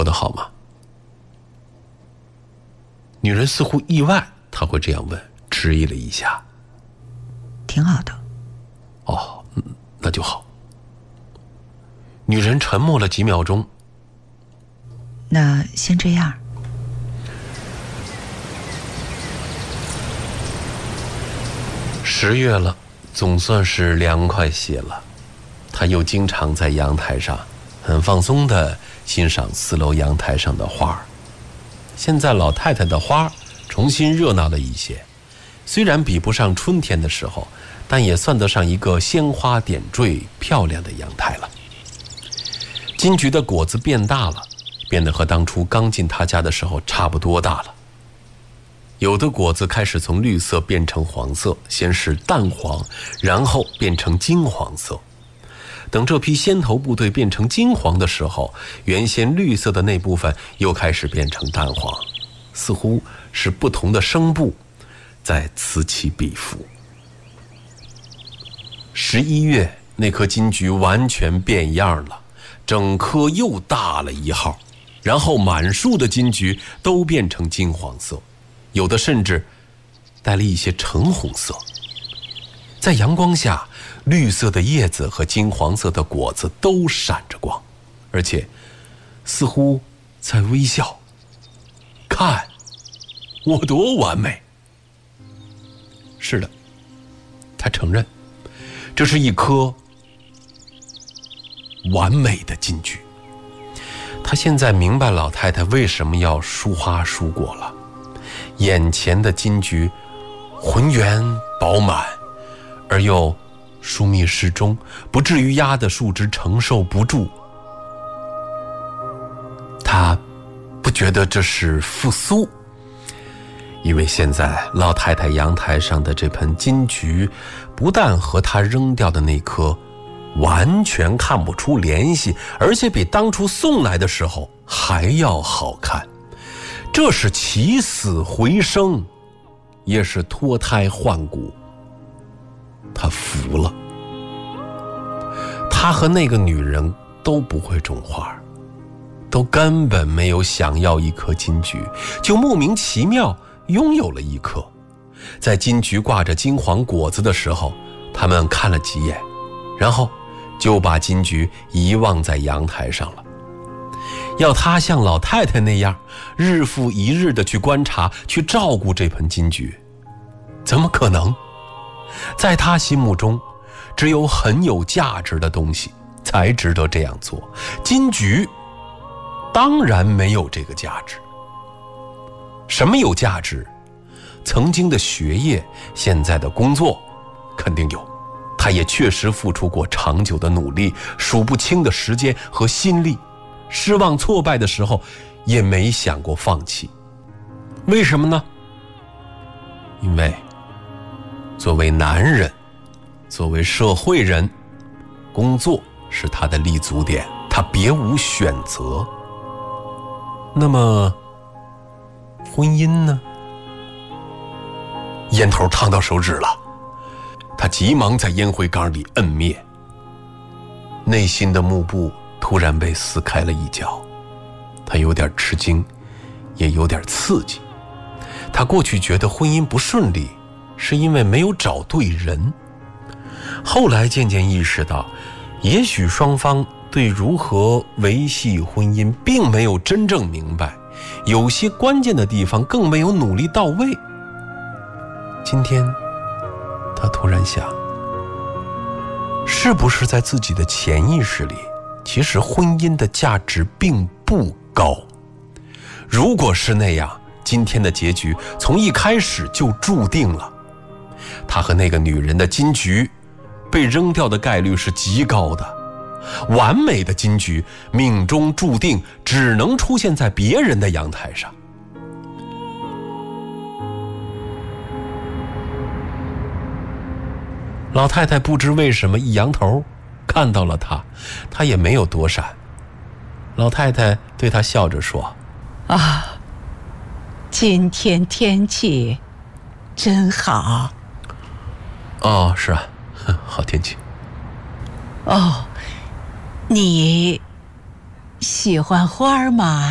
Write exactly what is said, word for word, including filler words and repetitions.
过得好吗？女人似乎意外他会这样问，迟疑了一下。 挺好的。 哦，嗯，那就好。女人沉默了几秒钟。 那先这样。 十月了，总算是凉快些了。他又经常在阳台上很放松地欣赏四楼阳台上的花儿。现在老太太的花重新热闹了一些，虽然比不上春天的时候，但也算得上一个鲜花点缀漂亮的阳台了。金桔的果子变大了，变得和当初刚进他家的时候差不多大了。有的果子开始从绿色变成黄色，先是淡黄，然后变成金黄色。等这批先头部队变成金黄的时候，原先绿色的那部分又开始变成淡黄，似乎是不同的声部在此起彼伏。十一月，那颗金桔完全变样了，整颗又大了一号，然后满树的金桔都变成金黄色，有的甚至带了一些橙红色。在阳光下，绿色的叶子和金黄色的果子都闪着光，而且似乎在微笑。看，我多完美！是的，他承认，这是一颗完美的金桔。他现在明白老太太为什么要疏花疏果了。眼前的金桔浑圆饱满，而又疏密适中，不至于压得树枝承受不住。他不觉得这是复苏，因为现在老太太阳台上的这盆金桔不但和她扔掉的那颗完全看不出联系，而且比当初送来的时候还要好看。这是起死回生，也是脱胎换骨。他服了。他和那个女人都不会种花，都根本没有想要一颗金桔，就莫名其妙拥有了一颗。在金桔挂着金黄果子的时候，他们看了几眼，然后就把金桔遗忘在阳台上了。要他像老太太那样日复一日地去观察，去照顾这盆金桔，怎么可能？在他心目中，只有很有价值的东西才值得这样做。金桔当然没有这个价值。什么有价值？曾经的学业，现在的工作，肯定有。他也确实付出过长久的努力，数不清的时间和心力。失望挫败的时候，也没想过放弃。为什么呢？因为作为男人，作为社会人，工作是他的立足点，他别无选择。那么婚姻呢？烟头烫到手指了，他急忙在烟灰缸里摁灭。内心的幕布突然被撕开了一角，他有点吃惊，也有点刺激。他过去觉得婚姻不顺利，是因为没有找对人，后来渐渐意识到，也许双方对如何维系婚姻并没有真正明白，有些关键的地方更没有努力到位。今天他突然想，是不是在自己的潜意识里，其实婚姻的价值并不高？如果是那样，今天的结局从一开始就注定了。他和那个女人的金桔被扔掉的概率是极高的，完美的金桔命中注定只能出现在别人的阳台上。老太太不知为什么一扬头，看到了他，他也没有躲闪。老太太对他笑着说： 啊，今天天气真好。 哦，是啊，好天气。 哦，你喜欢花吗？